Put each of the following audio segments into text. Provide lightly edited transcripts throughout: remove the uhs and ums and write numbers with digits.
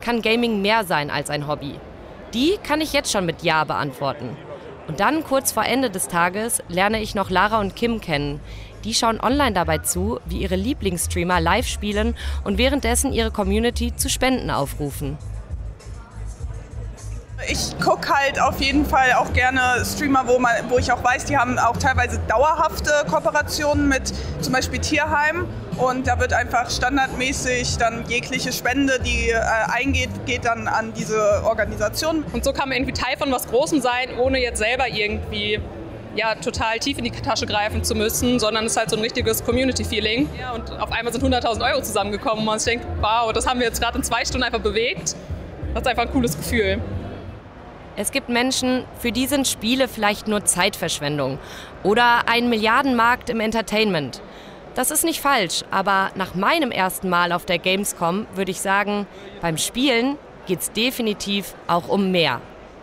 kann Gaming mehr sein als ein Hobby? Die kann ich jetzt schon mit Ja beantworten. Und dann, kurz vor Ende des Tages, lerne ich noch Lara und Kim kennen. Die schauen online dabei zu, wie ihre Lieblingsstreamer live spielen und währenddessen ihre Community zu Spenden aufrufen. Ich gucke halt auf jeden Fall auch gerne Streamer, wo ich auch weiß, die haben auch teilweise dauerhafte Kooperationen mit zum Beispiel Tierheim. Und da wird einfach standardmäßig dann jegliche Spende, die eingeht, geht dann an diese Organisation. Und so kann man irgendwie Teil von was Großem sein, ohne jetzt selber irgendwie total tief in die Tasche greifen zu müssen, sondern es ist halt so ein richtiges Community-Feeling. Ja, und auf einmal sind 100.000 € zusammengekommen und man sich denkt, wow, das haben wir jetzt gerade in 2 Stunden einfach bewegt. Das ist einfach ein cooles Gefühl. Es gibt Menschen, für die sind Spiele vielleicht nur Zeitverschwendung oder ein Milliardenmarkt im Entertainment. Das ist nicht falsch, aber nach meinem ersten Mal auf der Gamescom würde ich sagen, beim Spielen geht's definitiv auch um mehr.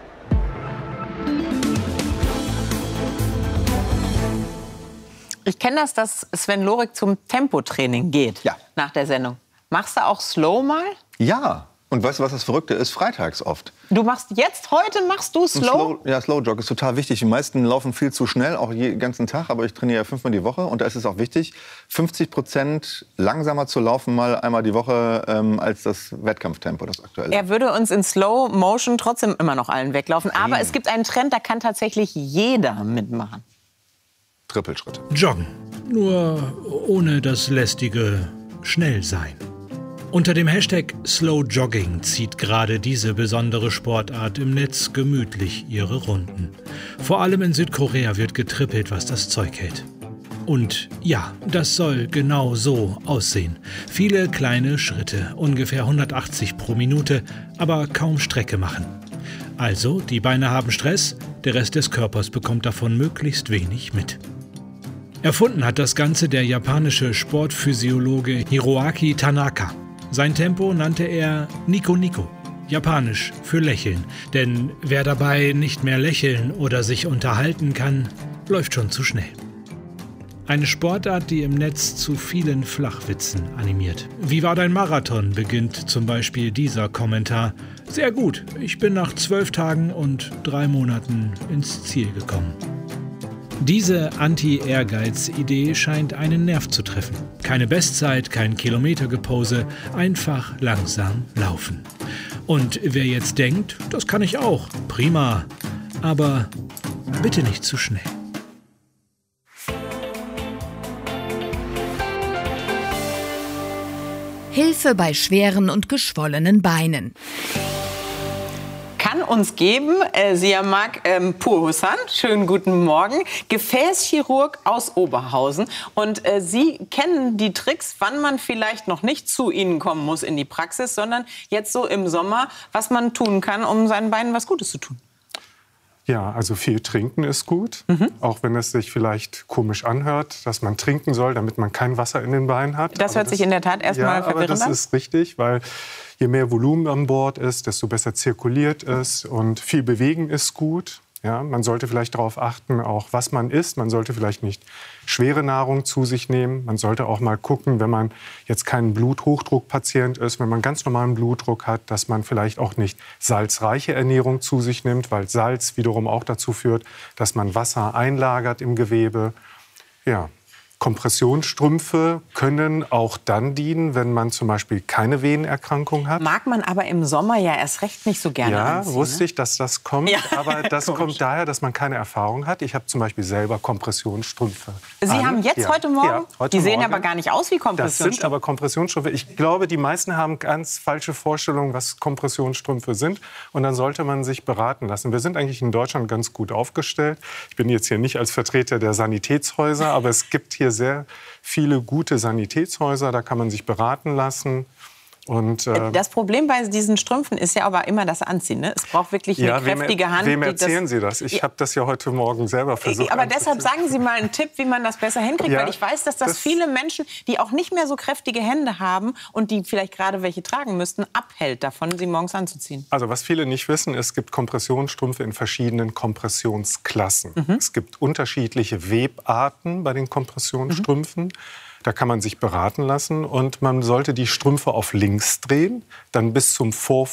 Ich kenne das, dass Sven Lorik zum Tempotraining geht nach der Sendung. Machst du auch Slow mal? Ja. Und weißt du, was das Verrückte ist? Freitags oft. Du machst heute Slow? Slow Jog ist total wichtig. Die meisten laufen viel zu schnell, auch den ganzen Tag. Aber ich trainiere 5-mal die Woche. Und da ist es auch wichtig, 50% langsamer zu laufen, mal einmal die Woche, als das Wettkampftempo, das aktuelle. Er würde uns in Slow Motion trotzdem immer noch allen weglaufen. Aber es gibt einen Trend, da kann tatsächlich jeder mitmachen. Trippelschritte. Joggen. Nur ohne das lästige Schnellsein. Unter dem Hashtag Slow Jogging zieht gerade diese besondere Sportart im Netz gemütlich ihre Runden. Vor allem in Südkorea wird getrippelt, was das Zeug hält. Und ja, das soll genau so aussehen. Viele kleine Schritte, ungefähr 180 pro Minute, aber kaum Strecke machen. Also, die Beine haben Stress, der Rest des Körpers bekommt davon möglichst wenig mit. Erfunden hat das Ganze der japanische Sportphysiologe Hiroaki Tanaka. Sein Tempo nannte er Nico Nico, japanisch für Lächeln. Denn wer dabei nicht mehr lächeln oder sich unterhalten kann, läuft schon zu schnell. Eine Sportart, die im Netz zu vielen Flachwitzen animiert. Wie war dein Marathon, beginnt zum Beispiel dieser Kommentar. Sehr gut, ich bin nach 12 Tagen und 3 Monaten ins Ziel gekommen. Diese Anti-Ehrgeiz-Idee scheint einen Nerv zu treffen. Keine Bestzeit, kein Kilometergepose, einfach langsam laufen. Und wer jetzt denkt, das kann ich auch, prima, aber bitte nicht zu schnell. Hilfe bei schweren und geschwollenen Beinen. Kann uns geben, Siamak Purhussan, schönen guten Morgen, Gefäßchirurg aus Oberhausen. Und Sie kennen die Tricks, wann man vielleicht noch nicht zu Ihnen kommen muss in die Praxis, sondern jetzt so im Sommer, was man tun kann, um seinen Beinen was Gutes zu tun. Ja, also viel trinken ist gut, auch wenn es sich vielleicht komisch anhört, dass man trinken soll, damit man kein Wasser in den Beinen hat. Das hört sich in der Tat erstmal verwirrend an. Aber das ist richtig, weil je mehr Volumen an Bord ist, desto besser zirkuliert es und viel bewegen ist gut. Ja, man sollte vielleicht darauf achten, auch was man isst. Man sollte vielleicht nicht schwere Nahrung zu sich nehmen. Man sollte auch mal gucken, wenn man jetzt kein Bluthochdruckpatient ist, wenn man ganz normalen Blutdruck hat, dass man vielleicht auch nicht salzreiche Ernährung zu sich nimmt, weil Salz wiederum auch dazu führt, dass man Wasser einlagert im Gewebe. Ja. Kompressionsstrümpfe können auch dann dienen, wenn man zum Beispiel keine Venenerkrankung hat. Mag man aber im Sommer ja erst recht nicht so gerne anziehen. Ja, wusste ich, dass das kommt. Ja. Aber das kommt daher, dass man keine Erfahrung hat. Ich habe zum Beispiel selber Kompressionsstrümpfe. Sie haben jetzt heute Morgen? Ja, heute die sehen Morgen. Aber gar nicht aus wie Kompressionsstrümpfe. Das sind aber Kompressionsstrümpfe. Ich glaube, die meisten haben ganz falsche Vorstellungen, was Kompressionsstrümpfe sind. Und dann sollte man sich beraten lassen. Wir sind eigentlich in Deutschland ganz gut aufgestellt. Ich bin jetzt hier nicht als Vertreter der Sanitätshäuser, aber es gibt hier sehr viele gute Sanitätshäuser, da kann man sich beraten lassen. Und, das Problem bei diesen Strümpfen ist ja aber immer das Anziehen. Ne? Es braucht wirklich eine kräftige Hand. Wem erzählen Sie das? Ich habe das ja heute Morgen selber versucht. Aber deshalb sagen Sie mal einen Tipp, wie man das besser hinkriegt. Ja, weil ich weiß, dass das viele Menschen, die auch nicht mehr so kräftige Hände haben und die vielleicht gerade welche tragen müssten, abhält davon, sie morgens anzuziehen. Also was viele nicht wissen, es gibt Kompressionsstrümpfe in verschiedenen Kompressionsklassen. Es gibt unterschiedliche Webarten bei den Kompressionsstrümpfen. Da kann man sich beraten lassen und man sollte die Strümpfe auf links drehen, dann bis zum